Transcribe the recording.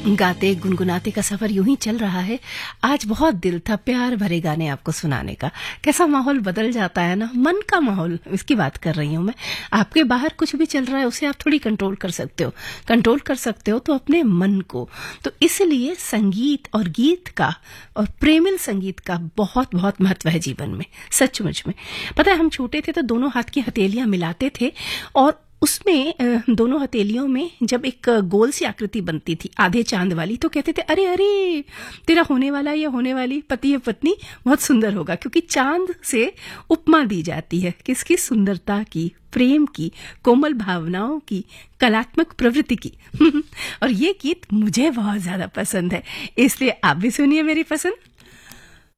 गाते गुनगुनाते का सफर यूं ही चल रहा है। आज बहुत दिल था प्यार भरे गाने आपको सुनाने का। कैसा माहौल बदल जाता है ना, मन का माहौल, इसकी बात कर रही हूं मैं। आपके बाहर कुछ भी चल रहा है उसे आप थोड़ी कंट्रोल कर सकते हो। कंट्रोल कर सकते हो तो अपने मन को। तो इसलिए संगीत और गीत का और प्रेमिल संगीत का बहुत बहुत महत्व है जीवन में, सचमुच में। पता है, हम छोटे थे तो दोनों हाथ की हथेलियां मिलाते थे और उसमें दोनों हथेलियों में जब एक गोल सी आकृति बनती थी आधे चांद वाली, तो कहते थे अरे अरे तेरा होने वाला या होने वाली पति या पत्नी बहुत सुंदर होगा, क्योंकि चांद से उपमा दी जाती है किसकी? सुंदरता की, प्रेम की, कोमल भावनाओं की, कलात्मक प्रवृत्ति की। और ये गीत मुझे बहुत ज्यादा पसंद है, इसलिए आप भी सुनिए मेरी पसंद।